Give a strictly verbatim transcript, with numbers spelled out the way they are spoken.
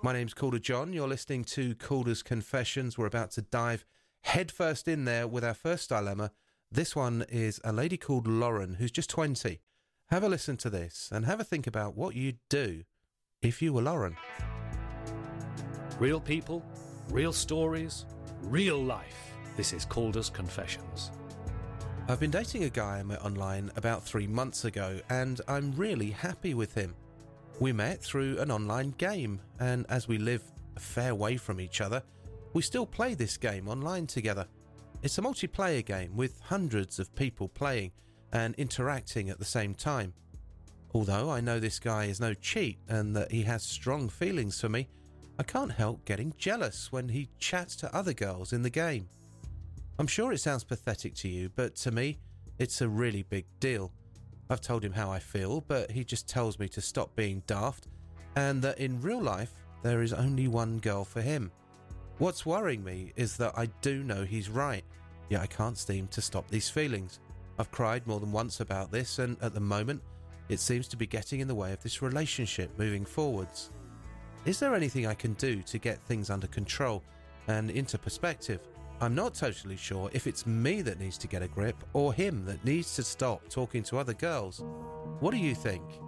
My name's Calder John. You're listening to Calder's Confessions. We're about to dive headfirst in there with our first dilemma. This one is a lady called Lauren, who's just twenty. Have a listen to this and have a think about what you'd do if you were Lauren. Real people, real stories, real life. This is Calder's Confessions. I've been dating a guy I met online about three months ago, and I'm really happy with him. We met through an online game, and as we live a fair way from each other, we still play this game online together. It's a multiplayer game with hundreds of people playing and interacting at the same time. Although I know this guy is no cheat and that he has strong feelings for me, I can't help getting jealous when he chats to other girls in the game. I'm sure it sounds pathetic to you, but to me, it's a really big deal. I've told him how I feel, but he just tells me to stop being daft and that in real life, there is only one girl for him. What's worrying me is that I do know he's right, yet I can't seem to stop these feelings. I've cried more than once about this, and at the moment, it seems to be getting in the way of this relationship moving forwards. Is there anything I can do to get things under control and into perspective? I'm not totally sure if it's me that needs to get a grip or him that needs to stop talking to other girls. What do you think?